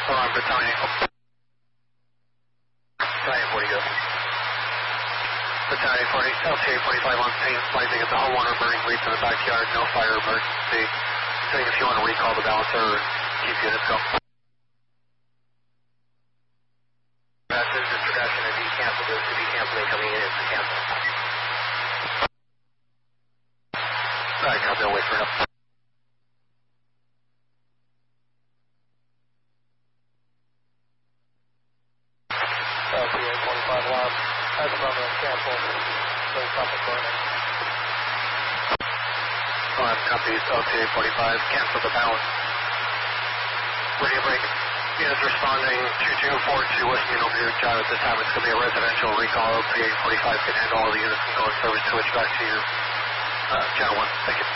Alarm Battalion. Battalion 40, go. Battalion 40, LTA 45 on scene, finding at the homeowner burning leads in the backyard, no fire emergency. Saying if you want to recall the balancer or keep units go. Message, introduction, if you cancel this, if you cancel it coming in, it's a cancel. Alright, copy, I'll wait for it up. LTA 45 lost, at the moment, cancel, so stop the burning. Copies, LTA 45, cancel the balance. Radio break. Units responding 2242 West Middleview Drive at this time. It's going to be a residential recall. LTA 45 can handle all the units and go and service switch back to you. Channel 1, thank you.